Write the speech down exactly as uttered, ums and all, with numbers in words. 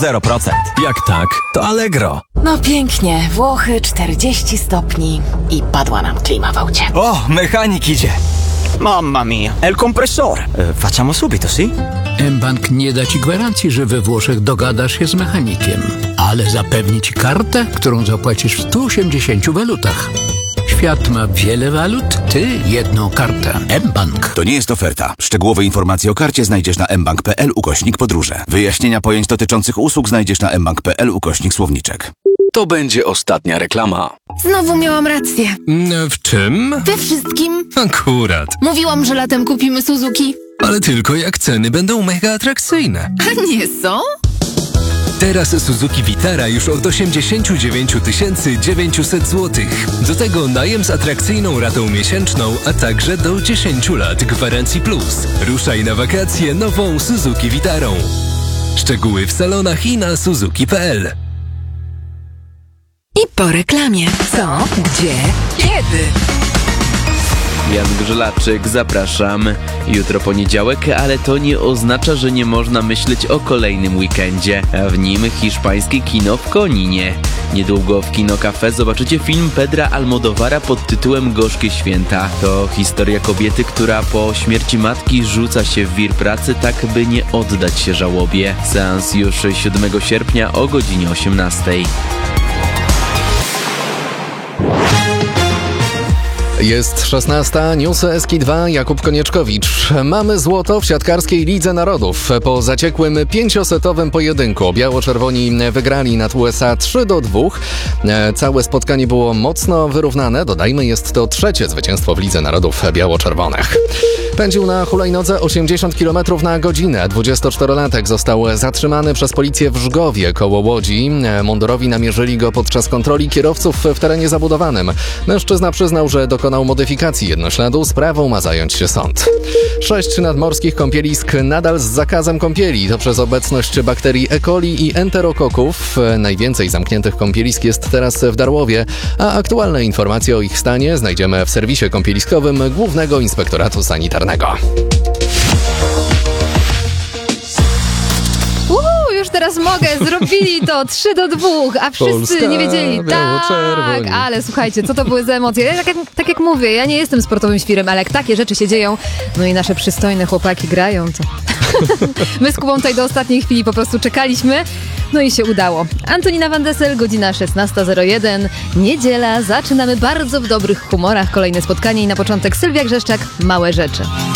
zero procent. Jak tak, to Allegro. No pięknie, Włochy czterdzieści stopni i padła nam klima w aucie. O, mechanik idzie. Mamma mia, è il compressore. Eh, facciamo subito, sì? mBank nie da ci gwarancji, że we Włoszech dogadasz się z mechanikiem, ale zapewni ci kartę, którą zapłacisz w stu osiemdziesięciu walutach. Świat ma wiele walut, ty jedną kartę. mBank. To nie jest oferta. Szczegółowe informacje o karcie znajdziesz na mbank.pl ukośnik podróże. Wyjaśnienia pojęć dotyczących usług znajdziesz na mbank.pl ukośnik słowniczek. To będzie ostatnia reklama. Znowu miałam rację. W czym? We wszystkim. Akurat. Mówiłam, że latem kupimy Suzuki. Ale tylko jak ceny będą mega atrakcyjne. A nie są? Teraz Suzuki Vitara już od osiemdziesiąt dziewięć tysięcy dziewięćset złotych. Do tego najem z atrakcyjną ratą miesięczną, a także do dziesięciu lat gwarancji plus. Ruszaj na wakacje nową Suzuki Vitarą. Szczegóły w salonach i na suzuki kropka p l. I po reklamie. Co? Gdzie? Kiedy? Jan Grzelaczyk, zapraszam. Jutro poniedziałek, ale to nie oznacza, że nie można myśleć o kolejnym weekendzie, a w nim hiszpańskie kino w Koninie. Niedługo w Kino Cafe zobaczycie film Pedra Almodovara pod tytułem Gorzkie Święta. To historia kobiety, która po śmierci matki rzuca się w wir pracy, tak by nie oddać się żałobie. Seans już siódmego sierpnia o godzinie osiemnastej. Jest szesnasta, newsy S K dwa, Jakub Konieczkowicz. Mamy złoto w siatkarskiej Lidze Narodów. Po zaciekłym pięciosetowym pojedynku biało-czerwoni wygrali nad U S A trzy do dwóch. Całe spotkanie było mocno wyrównane. Dodajmy, jest to trzecie zwycięstwo w Lidze Narodów biało-czerwonych. Pędził na hulajnodze osiemdziesiąt kilometrów na godzinę. dwudziestoczterolatek został zatrzymany przez policję w Żgowie koło Łodzi. Mundurowi namierzyli go podczas kontroli kierowców w terenie zabudowanym. Mężczyzna przyznał, że dokonał modyfikacji jednośladu. Sprawą ma zająć się sąd. Sześć nadmorskich kąpielisk nadal z zakazem kąpieli. To przez obecność bakterii E. coli i enterokoków. Najwięcej zamkniętych kąpielisk jest teraz w Darłowie, a aktualne informacje o ich stanie znajdziemy w serwisie kąpieliskowym Głównego Inspektoratu Sanitarnego. Uuu, już teraz mogę, zrobili to trzy do dwóch, a wszyscy Polska, nie wiedzieli. Tak, ale słuchajcie, co to były za emocje? Ja, tak, jak, tak jak mówię, ja nie jestem sportowym świrem, ale jak takie rzeczy się dzieją, no i nasze przystojne chłopaki grają, to my z Kubą tutaj do ostatniej chwili po prostu czekaliśmy, no i się udało. Antonina Van Dessel, godzina szesnasta zero jeden, niedziela, zaczynamy bardzo w dobrych humorach, kolejne spotkanie i na początek Sylwia Grzeszczak, Małe Rzeczy.